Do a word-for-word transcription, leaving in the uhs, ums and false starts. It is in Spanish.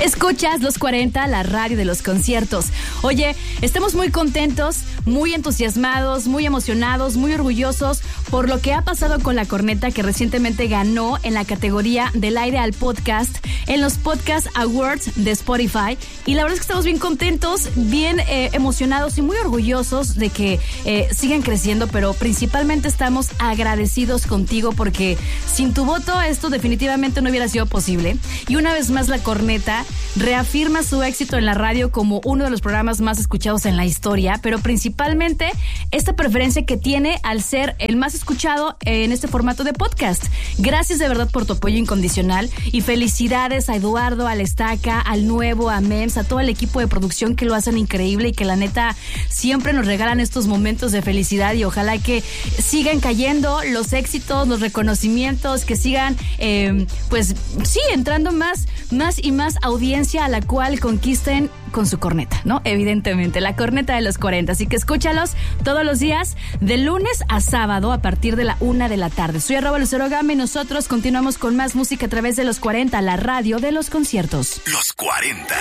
Escuchas Los cuarenta, la radio de los conciertos. Oye, estamos muy contentos, muy entusiasmados, muy emocionados, muy orgullosos por lo que ha pasado con La Corneta, que recientemente ganó en la categoría del aire al podcast en los Podcast Awards de Spotify. Y la verdad es que estamos bien contentos, bien eh, emocionados y muy orgullosos de que eh, sigan creciendo, pero principalmente estamos agradecidos contigo porque sin tu voto esto definitivamente no hubiera sido posible. Y una vez más La Corneta reafirma su éxito en la radio como uno de los programas más escuchados en la historia, pero principalmente esta preferencia que tiene al ser el más escuchado en este formato de podcast. Gracias de verdad por tu apoyo incondicional y felicidades a Eduardo, al Estaca, al Nuevo, a Mems, a todo el equipo de producción que lo hacen increíble y que la neta siempre nos regalan estos momentos de felicidad, y ojalá que sigan cayendo los éxitos, los reconocimientos, que sigan eh, pues sí, entrando más, más y más audiencia a la cual conquisten con su corneta, ¿no? Evidentemente, La Corneta de los cuarenta. Así que escúchalos todos los días, de lunes a sábado, a partir de la una de la tarde. Soy arroba Lucero Gama y nosotros continuamos con más música a través de Los cuarenta, la radio de los conciertos. Los cuarenta.